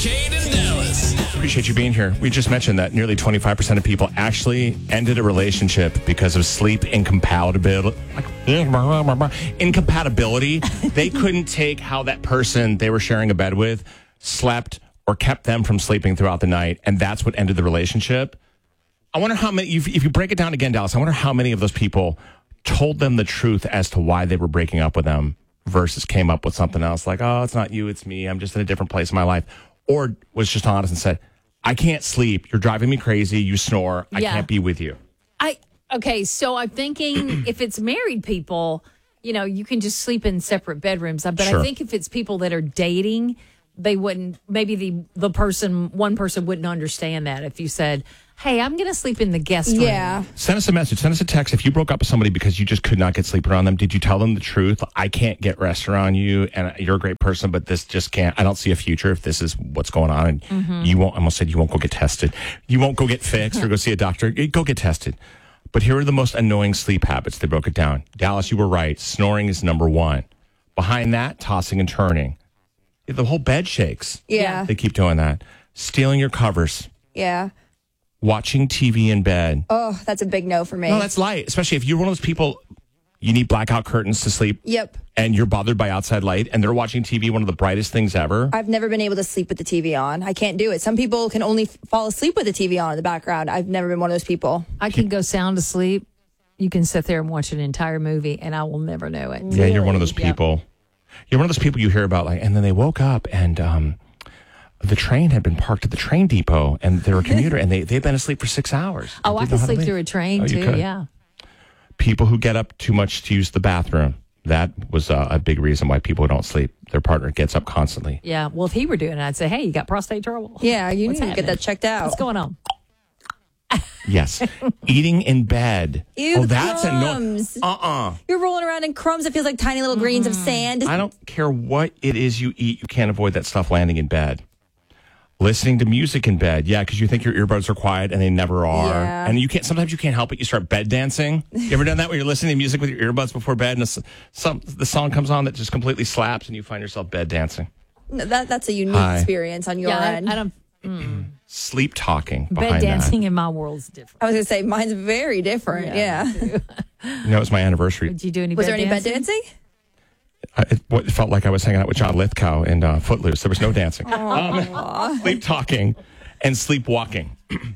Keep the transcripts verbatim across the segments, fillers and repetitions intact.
Kincaid and Dallas. Appreciate you being here. We just mentioned that nearly twenty-five percent of people actually ended a relationship because of sleep incompatibility. Incompatibility. They couldn't take how that person they were sharing a bed with slept or kept them from sleeping throughout the night, and that's what ended the relationship. I wonder how many, if you break it down again, Dallas, I wonder how many of those people told them the truth as to why they were breaking up with them versus came up with something else like, oh, it's not you, it's me. I'm just in a different place in my life. Or was just honest and said, I can't sleep. You're driving me crazy. You snore. I Yeah. can't be with you. I okay, so I'm thinking if it's married people, you know, you can just sleep in separate bedrooms. But Sure. I think if it's people that are dating, they wouldn't. Maybe the the person, one person wouldn't understand that if you said, "Hey, I'm going to sleep in the guest room." Yeah. Send us a message. Send us a text. If you broke up with somebody because you just could not get sleep around them, did you tell them the truth? I can't get rest around you, and you're a great person, but this just can't. I don't see a future if this is what's going on. And Mm-hmm. you won't. I almost said you won't go get tested. You won't go get fixed or go see a doctor. Go get tested. But here are the most annoying sleep habits. They broke it down. Dallas, you were right. Snoring is number one. Behind that, tossing and turning. The whole bed shakes. Yeah. They keep doing that. Stealing your covers. Yeah. Watching T V in bed. Oh, that's a big no for me. No, that's light. Especially if you're one of those people, you need blackout curtains to sleep. Yep. And you're bothered by outside light, and they're watching T V, one of the brightest things ever. I've never been able to sleep with the T V on. I can't do it. Some people can only f- fall asleep with the T V on in the background. I've never been one of those people. I can go sound asleep. You can sit there and watch an entire movie, and I will never know it. Yeah, you're one of those Yep. people. You're one of those people you hear about, like, and then they woke up and um, the train had been parked at the train depot, and they're a commuter, and they they've been asleep for six hours. Oh, I Didn't can know how to sleep leave. through a train Oh, you too. could. Yeah. People who get up too much to use the bathroom. That was uh, a big reason why people don't sleep. Their partner gets up constantly. Yeah. Well, if he were doing it, I'd say, "Hey, you got prostate trouble." Yeah, you What's need to get happening? that checked out. What's going on? Yes. Eating in bed. Ew, oh, the that's annoying. crumbs. Uh-uh. You're rolling around in crumbs. It feels like tiny little grains of sand. I don't care what it is you eat. You can't avoid that stuff landing in bed. Listening to music in bed. Yeah, because you think your earbuds are quiet and they never are. Yeah. And you can't. Sometimes you can't help it. You start bed dancing. You ever done that where you're listening to music with your earbuds before bed and the, some, the song comes on that just completely slaps and you find yourself bed dancing? No, that, that's a unique Hi. experience on your Yeah, I, end. I don't. Sleep talking Bed behind dancing in my world's different. I was going to say, mine's very different. Yeah. that. You know, it was my anniversary. Did you do any? Was bed there any bed dancing? dancing? I, it, what- it felt like I was hanging out with John Lithgow in uh, Footloose. There was no dancing. Um, sleep talking and sleepwalking.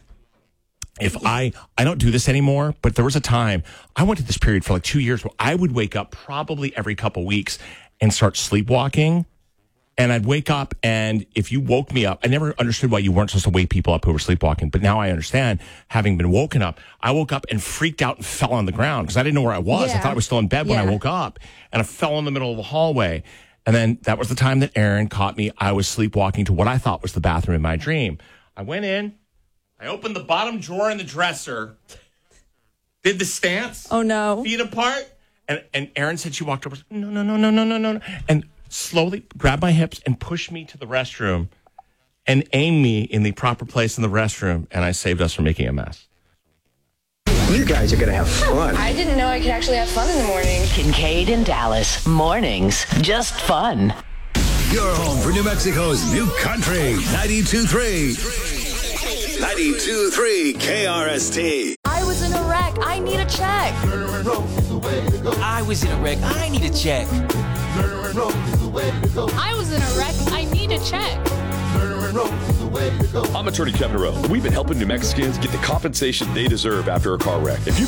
If I, I don't do this anymore, but there was a time, I went to this period for like two years where I would wake up probably every couple weeks and start sleepwalking. And I'd wake up, and if you woke me up, I never understood why you weren't supposed to wake people up who were sleepwalking. But now I understand, having been woken up, I woke up and freaked out and fell on the ground because I didn't know where I was. I Yeah. thought I was still in bed when I Yeah. woke up, and I fell in the middle of the hallway. And then that was the time that Aaron caught me. I was sleepwalking to what I thought was the bathroom in my dream. I went in, I opened the bottom drawer in the dresser, did the stance, Oh, no. feet apart, and, and Aaron said she walked over, no, no, no, no, no, no, no, and slowly grabbed my hips and pushed me to the restroom and aimed me in the proper place in the restroom, and I saved us from making a mess. You guys are going to have fun. I didn't know I could actually have fun in the morning. Kincaid and Dallas. Mornings. Just fun. Your home for New Mexico's new country. ninety-two point three. ninety-two point three K R S T. I was in a wreck. I need a check. I was in a wreck. I need a check. I was in a wreck. I need a check. I'm attorney Kevin Rowe. We've been helping New Mexicans get the compensation they deserve after a car wreck. If you